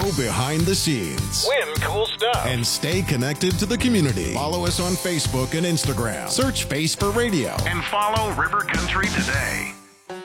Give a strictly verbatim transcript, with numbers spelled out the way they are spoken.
Go behind the scenes. Win cool stuff. And stay connected to the community. Follow us on Facebook and Instagram. Search Face for Radio. And follow River Country today.